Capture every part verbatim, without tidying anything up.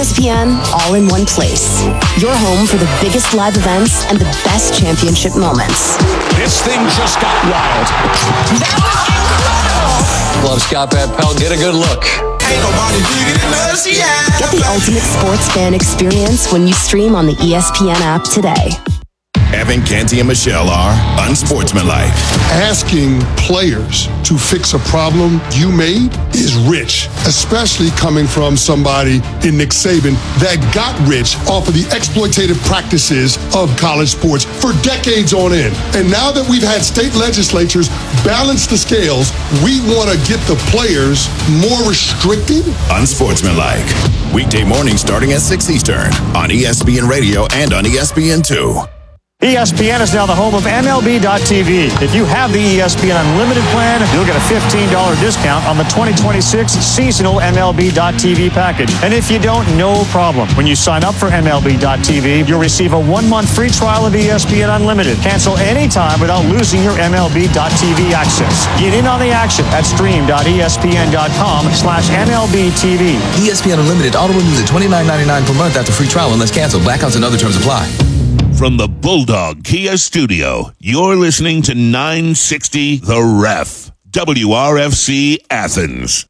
S P N, all in one place. Your home for the biggest live events and the best championship moments. This thing just got wild. That was incredible. Love Scott Van Pelt. Get a good look. Ain't nobody bigger than us, yeah. Get the ultimate sports fan experience when you stream on the E S P N app today. Evan, Canty, and Michelle are unsportsmanlike. Asking players to fix a problem you made is rich, especially coming from somebody in Nick Saban that got rich off of the exploitative practices of college sports for decades on end. And now that we've had state legislatures balance the scales, we want to get the players more restricted. Unsportsmanlike. Weekday mornings starting at six Eastern on E S P N Radio and on E S P N two. E S P N is now the home of M L B dot T V. If you have the E S P N Unlimited plan, you'll get a fifteen dollars discount on the twenty twenty-six seasonal M L B dot T V package. And if you don't, no problem. When you sign up for M L B dot T V, you'll receive a one-month free trial of E S P N Unlimited. Cancel anytime without losing your M L B dot T V access. Get in on the action at stream dot E S P N dot com slash M L B T V. E S P N Unlimited auto renews at twenty-nine ninety-nine per month after free trial unless canceled. Blackouts and other terms apply. From the Bulldog Kia Studio, you're listening to nine sixty The Ref, W R F C Athens.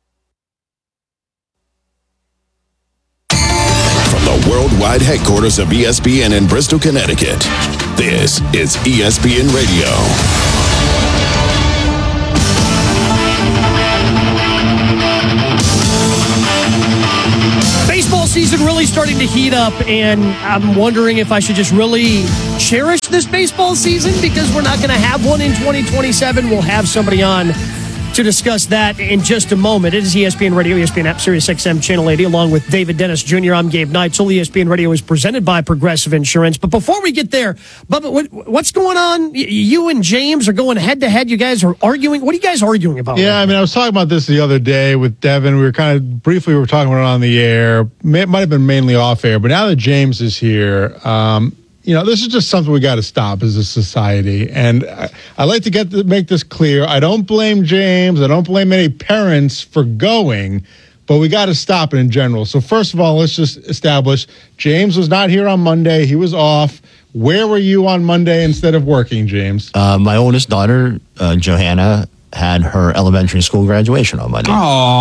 From the worldwide headquarters of E S P N in Bristol, Connecticut, this is E S P N Radio. Baseball season really starting to heat up, and I'm wondering if I should just really cherish this baseball season because we're not going to have one in twenty twenty-seven. We'll have somebody on to discuss that in just a moment. It is E S P N Radio, E S P N app, Sirius X M Channel eighty, along with David Dennis Junior I'm Gabe Neitzel. E S P N Radio is presented by Progressive Insurance. But before we get there, Bubba, what, what's going on? You and James are going head-to-head. You guys are arguing. What are you guys arguing about? Yeah, I mean, I was talking about this the other day with Devin. We were kind of, briefly, we were talking about it on the air. It might have been mainly off air, but now that James is here, um, you know, this is just something we got to stop as a society. And I, I like to get to make this clear. I don't blame James. I don't blame any parents for going, but we got to stop it in general. So first of all, let's just establish James was not here on Monday. He was off. Where were you on Monday instead of working, James? Uh, my oldest daughter, uh, Johanna, had her elementary school graduation on Monday.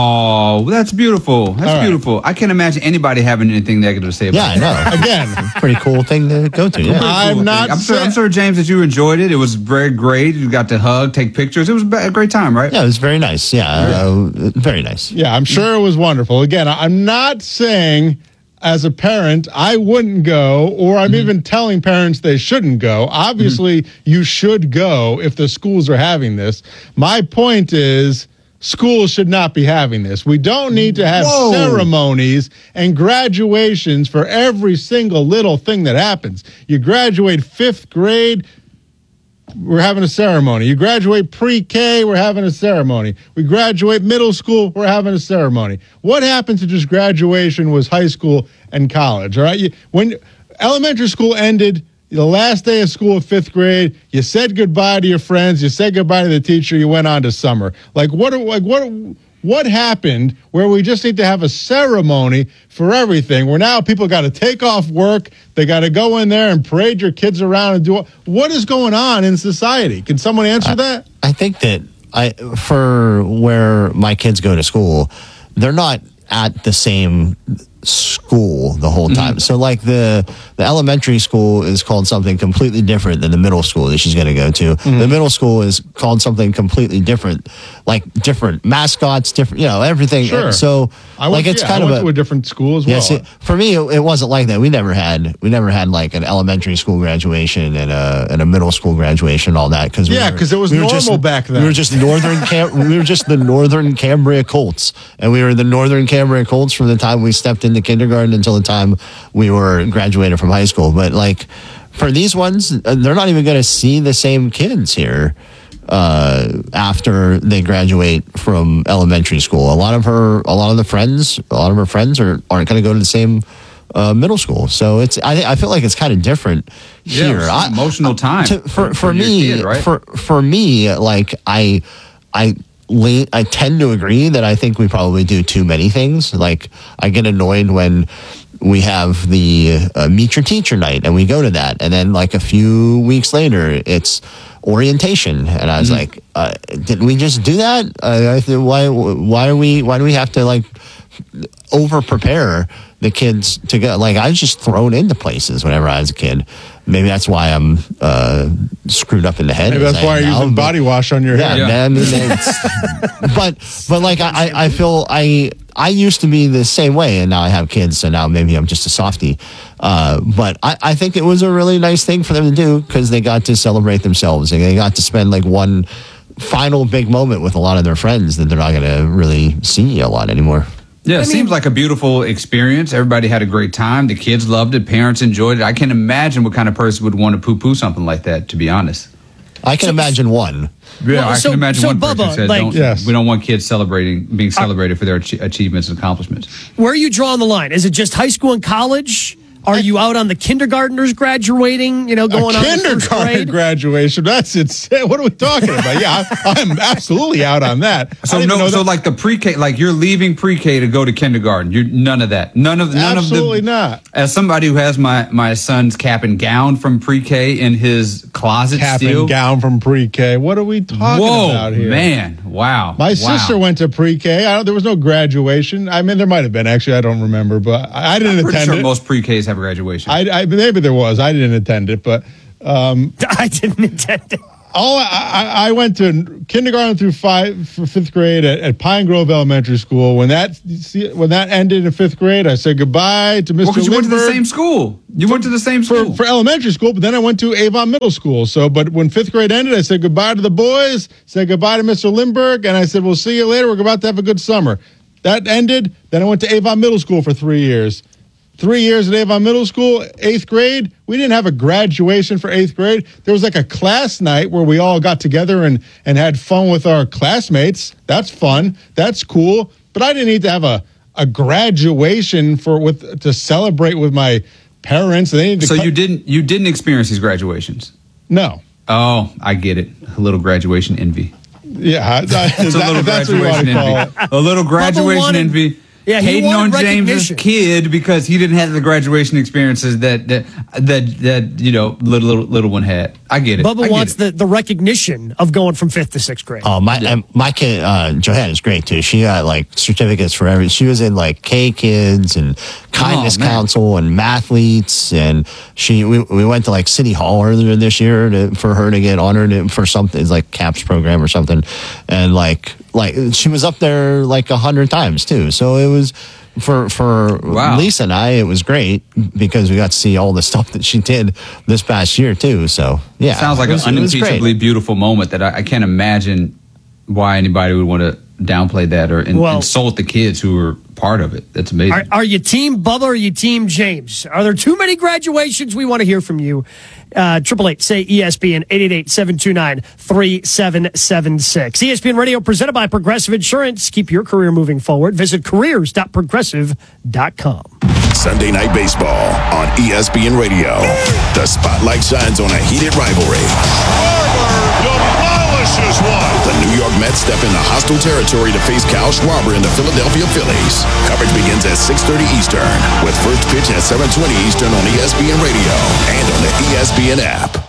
Oh, that's beautiful. That's right. Beautiful. I can't imagine anybody having anything negative to say about it. Yeah, I know. Again, pretty cool thing to go to. Yeah. I'm cool not. I'm sure, I'm sure, James, that you enjoyed it. It was very great. You got to hug, take pictures. It was a great time, right? Yeah, it was very nice. Yeah, uh, very nice. Yeah, I'm sure it was wonderful. Again, I'm not saying as a parent I wouldn't go, or I'm mm-hmm. even telling parents they shouldn't go. Obviously, mm-hmm. you should go if the schools are having this. My point is, schools should not be having this. We don't need to have Whoa. ceremonies and graduations for every single little thing that happens. You graduate fifth grade, we're having a ceremony. You graduate pre-K, we're having a ceremony. We graduate middle school, we're having a ceremony. What happened to just graduation was high school and college, all right? You, when elementary school ended, the last day of school of fifth grade, you said goodbye to your friends, you said goodbye to the teacher, you went on to summer. Like what? Like what? What happened where we just need to have a ceremony for everything, where now people got to take off work, they got to go in there and parade your kids around and do what is going on in society? Can someone answer I, that? I think that I, for where my kids go to school, they're not at the same school the whole time. Mm-hmm. So like the the elementary school is called something completely different than the middle school that she's going to go to. Mm-hmm. The middle school is called something completely different, like different mascots, different, you know, everything. Sure. And so I went, like it's yeah, kind I of went a, to a different school as well. Yeah, see, for me, it, it wasn't like that. We never had we never had like an elementary school graduation and a and a middle school graduation and all that because yeah, because it was we normal just, back then. We were just northern Cam, we were just the Northern Cambria Colts, and we were the Northern Cambria Colts from the time we stepped into kindergarten until the time we were graduated from high school. But like for these ones, they're not even going to see the same kids here uh, after they graduate from elementary school. A lot of her, a lot of the friends, a lot of her friends are aren't going to go to the same uh, middle school. So it's I I feel like it's kind of different here. Yeah, I, emotional time to, for for, for me kid, right? for for me like I I. le- I tend to agree that I think we probably do too many things. Like, I get annoyed when we have the uh, meet your teacher night and we go to that, and then like a few weeks later it's orientation, and I was mm-hmm. like, uh, didn't we just do that? Uh, I th- why why are we why do we have to like over prepare the kids to go? Like, I was just thrown into places whenever I was a kid. Maybe that's why I'm uh, screwed up in the head. Maybe that's why you're now, using but, body wash on your head. Yeah, yeah. I mean, it's, but but like I, I feel I I used to be the same way, and now I have kids, so now maybe I'm just a softie. Uh, but I, I think it was a really nice thing for them to do because they got to celebrate themselves and they got to spend like one final big moment with a lot of their friends that they're not going to really see a lot anymore. Yeah, it I mean, seems like a beautiful experience. Everybody had a great time. The kids loved it. Parents enjoyed it. I can't imagine what kind of person would want to poo-poo something like that, to be honest. I can so, imagine one. Yeah, well, I so, can imagine so one Bubba, person said, like, don't, yes. we don't want kids celebrating, being celebrated uh, for their ach- achievements and accomplishments. Where are you drawing the line? Is it just high school and college? Are you out on the kindergartners graduating, you know, going a on kindergarten graduation? That's insane. What are we talking about? Yeah, I, I'm absolutely out on that. So no, so that. like the pre-K, like you're leaving pre-K to go to kindergarten. You're none of that. None of none absolutely of the. not. As somebody who has my my son's cap and gown from pre-K in his closet, cap still, and gown from pre-K. What are we talking Whoa, about here? Man, wow. My wow. sister went to pre-K. I don't, there was no graduation. I mean, there might have been actually. I don't remember, but I, I didn't I'm pretty attend sure it. Most pre-Ks have a graduation. I, I, maybe there was. I didn't attend it, but um, I didn't attend it. Oh, I, I went to kindergarten through five, for fifth grade at, at Pine Grove Elementary School. When that when that ended in fifth grade, I said goodbye to Mister Well, because you went to the Lindbergh. same school. You went to the same school for, for elementary school, but then I went to Avon Middle School. So, but when fifth grade ended, I said goodbye to the boys, said goodbye to Mister Lindbergh, and I said we'll see you later. We're about to have a good summer. That ended. Then I went to Avon Middle School for three years. Three years at Avon Middle School, eighth grade. We didn't have a graduation for eighth grade. There was like a class night where we all got together and, and had fun with our classmates. That's fun. That's cool. But I didn't need to have a, a graduation for with to celebrate with my parents. They needed to so cut. you didn't you didn't experience these graduations? No. Oh, I get it. A little graduation envy. Yeah, it's a little that's what you want graduation to call envy. it. A little graduation wanted- envy. Yeah, he hating on wanted James's recognition. kid because he didn't have the graduation experiences that that that, that you know little, little little one had. I get it. Bubba I get wants it. the, the recognition of going from fifth to sixth grade. Oh, my and my kid, uh, Johanna's great too. She got like certificates for every. She was in like K Kids and Kindness Oh, man. Council and Mathletes, and she we, we went to like City Hall earlier this year to, for her to get honored for something. It's like CAPS program or something, and like like she was up there like a hundred times too. So it was. For for Wow. Lisa and I, it was great because we got to see all the stuff that she did this past year too. So yeah, Sounds like it was- an it was great. unimpeachably beautiful moment that I, I can't imagine why anybody would want to downplay that or in, Well- insult the kids who were part of it. That's amazing. Are, are you team Bubba or are you team James? Are there too many graduations? We want to hear from you. Uh, Triple eight say E S P N eight eight eight, seven two nine, three seven seven six. E S P N Radio presented by Progressive Insurance. Keep your career moving forward. Visit careers dot progressive dot com. Sunday Night Baseball on E S P N Radio. The spotlight shines on a heated rivalry. Demolishes one. The New York Mets step into hostile territory to face Kyle Schwarber and the Philadelphia Phillies. Coverage begins at six thirty Eastern with first pitch at seven twenty Eastern on E S P N Radio and on the E S P N app.